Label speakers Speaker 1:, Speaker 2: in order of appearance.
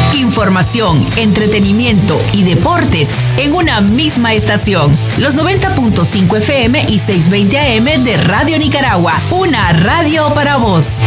Speaker 1: Información, entretenimiento y deportes en una misma estación. Los 90.5 FM y 620 AM de Radio Nicaragua. Una radio para vos.